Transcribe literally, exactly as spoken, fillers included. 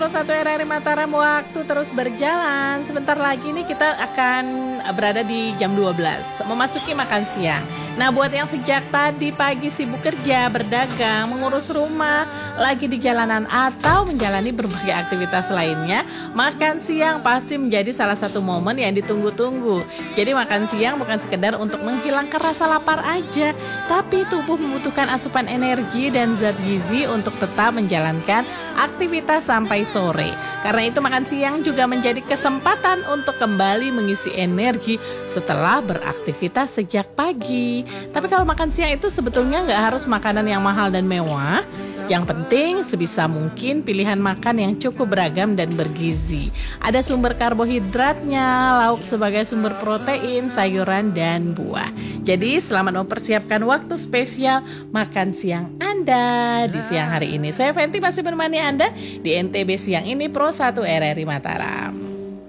Satu R R I Mataram, waktu terus berjalan. Sebentar lagi nih kita akan berada di jam dua belas, memasuki makan siang. Nah, buat yang sejak tadi pagi sibuk kerja, berdagang, mengurus rumah, lagi di jalanan atau menjalani berbagai aktivitas lainnya, makan siang pasti menjadi salah satu momen yang ditunggu-tunggu. Jadi makan siang bukan sekedar untuk menghilangkan rasa lapar aja, tapi tubuh membutuhkan asupan energi dan zat gizi untuk tetap menjalankan aktivitas sampai sore. Karena itu makan siang juga menjadi kesempatan untuk kembali mengisi energi setelah beraktivitas sejak pagi. Tapi kalau makan siang itu sebetulnya nggak harus makanan yang mahal dan mewah. Yang penting sebisa mungkin pilihan makan yang cukup beragam dan bergizi. Ada sumber karbohidratnya, lauk sebagai sumber protein, sayuran, dan buah. Jadi selamat mempersiapkan waktu spesial makan siang Anda di siang hari ini. Saya Fenty masih menemani Anda di N T B Siang ini Pro satu R R I Mataram.